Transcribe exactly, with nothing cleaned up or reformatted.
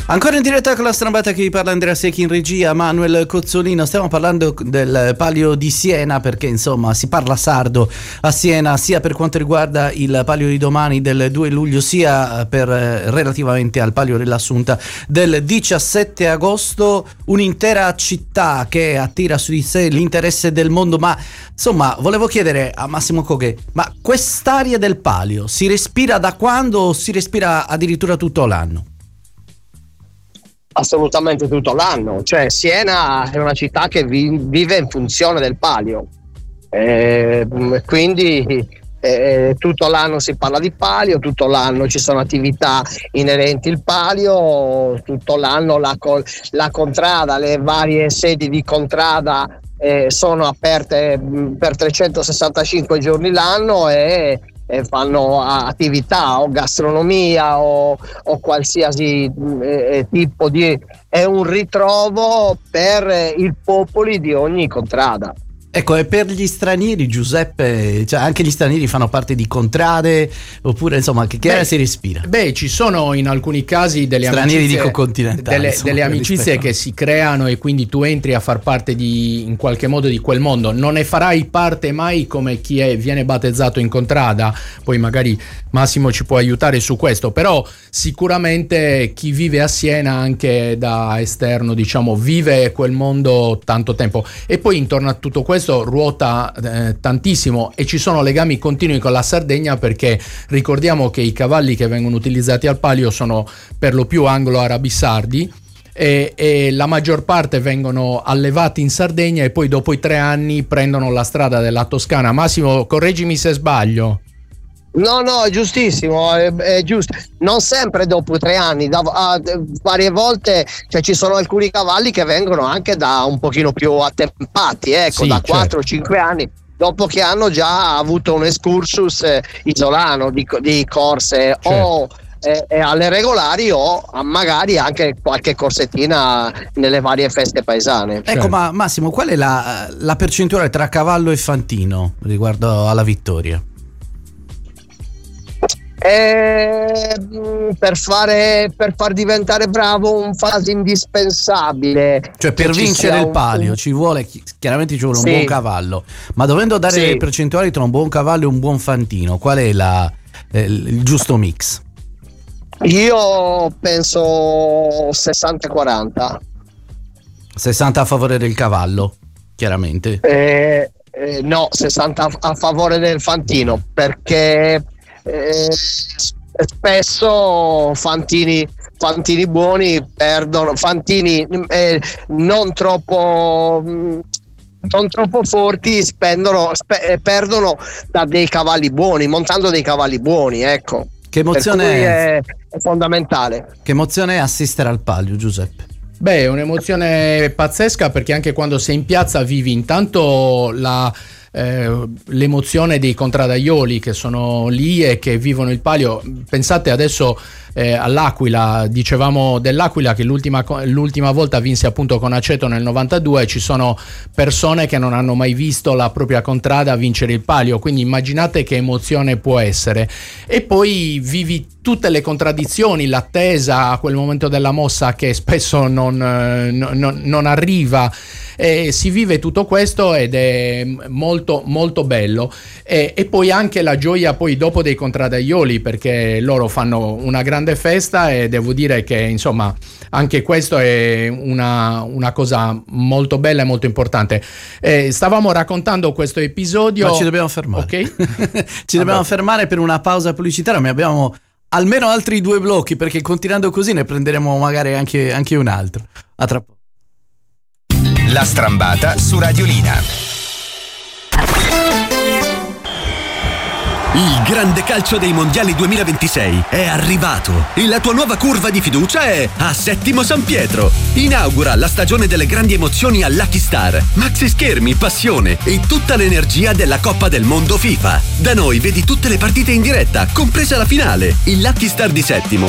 Ancora in diretta con la strambata, che vi parla Andrea Secchi, in regia Manuel Cozzolino. Stiamo parlando del Palio di Siena perché insomma si parla sardo a Siena, sia per quanto riguarda il Palio di domani del due luglio, sia per eh, relativamente al Palio dell'Assunta del diciassette agosto. Un'intera città che attira su di sé l'interesse del mondo. Ma insomma, volevo chiedere a Massimo Coghe, ma quest'aria del Palio si respira da quando o si respira addirittura tutto l'anno? Assolutamente tutto l'anno, cioè Siena è una città che vi, vive in funzione del Palio, eh, quindi eh, tutto l'anno si parla di Palio, tutto l'anno ci sono attività inerenti al Palio, tutto l'anno la, la contrada, le varie sedi di contrada eh, sono aperte per trecentosessantacinque giorni l'anno e E fanno attività o gastronomia o, o qualsiasi eh, tipo di, è un ritrovo per i popoli di ogni contrada. Ecco, e per gli stranieri, Giuseppe, cioè anche gli stranieri fanno parte di contrade, oppure insomma che, che beh, si respira? Beh, ci sono in alcuni casi delle stranieri amicizie, dico continentali, delle, insomma, delle amicizie rispetto. Che si creano e quindi tu entri a far parte di, in qualche modo di quel mondo. Non ne farai parte mai come chi è, viene battezzato in contrada, poi magari Massimo ci può aiutare su questo, però sicuramente chi vive a Siena anche da esterno, diciamo, vive quel mondo tanto tempo. E poi intorno a tutto questo ruota eh, tantissimo e ci sono legami continui con la Sardegna, perché ricordiamo che i cavalli che vengono utilizzati al Palio sono per lo più anglo-arabi sardi e, e la maggior parte vengono allevati in Sardegna e poi dopo i tre anni prendono la strada della Toscana. Massimo, correggimi se sbaglio. No, no, è giustissimo, è, è giusto. Non sempre dopo tre anni, da, a, varie volte, cioè ci sono alcuni cavalli che vengono anche da un pochino più attempati, ecco, sì, da certo. quattro o cinque anni, dopo che hanno già avuto un excursus eh, isolano di, di corse, certo. o eh, alle regolari o magari anche qualche corsettina nelle varie feste paesane. Ecco, certo. Ma Massimo, qual è la, la percentuale tra cavallo e fantino riguardo alla vittoria? Eh, per fare per far diventare bravo un fase indispensabile, cioè per vincere il Palio un... ci vuole chiaramente ci vuole sì. un buon cavallo, ma dovendo dare sì. le percentuali tra un buon cavallo e un buon fantino, qual è la, eh, il giusto mix? Io penso sessanta quaranta. sessanta a favore del cavallo, chiaramente. Eh, eh, no, sessanta a favore del fantino, perché Eh, spesso fantini fantini buoni perdono, fantini eh, non troppo non troppo forti spendono spe, perdono da dei cavalli buoni, montando dei cavalli buoni, ecco. Che emozione è, è fondamentale. Che emozione è assistere al Palio, Giuseppe? Beh, è un'emozione pazzesca, perché anche quando sei in piazza vivi intanto la Eh, l'emozione dei contradaioli che sono lì e che vivono il Palio. Pensate adesso eh, all'Aquila, dicevamo dell'Aquila che l'ultima, l'ultima volta vinse appunto con Aceto nel novantadue, ci sono persone che non hanno mai visto la propria contrada vincere il Palio, quindi immaginate che emozione può essere. E poi vivi tutte le contraddizioni, l'attesa a quel momento della mossa che spesso non, non, non arriva. E si vive tutto questo ed è molto molto bello, e, e poi anche la gioia poi dopo dei contradaioli, perché loro fanno una grande festa e devo dire che insomma anche questo è una, una cosa molto bella e molto importante. Eh, stavamo raccontando questo episodio, ma ci dobbiamo fermare, ok? Ci dobbiamo fermare per una pausa pubblicitaria, ma abbiamo almeno altri due blocchi, perché continuando così ne prenderemo magari anche, anche un altro. A tra poco. La strambata su Radiolina. Il grande calcio dei mondiali duemilaventisei è arrivato e la tua nuova curva di fiducia è a Settimo San Pietro. Inaugura la stagione delle grandi emozioni a Lucky Star. Maxi schermi, passione e tutta l'energia della Coppa del Mondo FIFA. Da noi vedi tutte le partite in diretta, compresa la finale. Il Lucky Star di Settimo